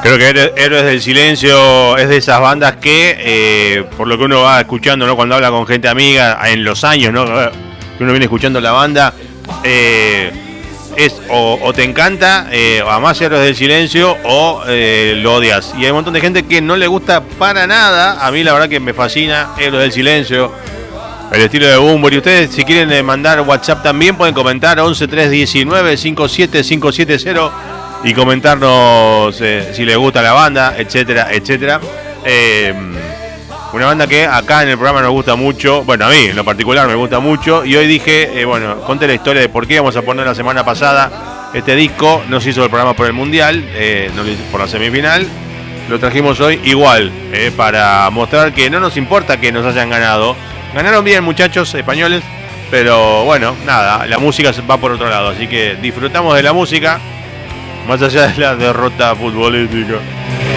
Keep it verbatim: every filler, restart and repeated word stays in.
Creo que Héroes del Silencio es de esas bandas que, eh, por lo que uno va escuchando, ¿no? Cuando habla con gente amiga en los años, ¿no? Que uno viene escuchando la banda, eh, es o, o te encanta, eh, o amás Héroes del Silencio, o eh, lo odias. Y hay un montón de gente que no le gusta para nada. A mí la verdad que me fascina Héroes del Silencio, el estilo de Bunbury. Ustedes, si quieren eh, mandar WhatsApp también, pueden comentar once tres diecinueve cincuenta y siete cinco siete cero y comentarnos eh, si les gusta la banda, etcétera, etcétera. Eh, una banda que acá en el programa nos gusta mucho. Bueno, a mí en lo particular me gusta mucho. Y hoy dije, eh, bueno, conté la historia de por qué íbamos a poner la semana pasada este disco. No se hizo el programa por el Mundial, eh, no por la semifinal. Lo trajimos hoy igual, eh, para mostrar que no nos importa que nos hayan ganado. Ganaron bien, muchachos españoles, pero bueno, nada, la música va por otro lado, así que disfrutamos de la música más allá de la derrota futbolística.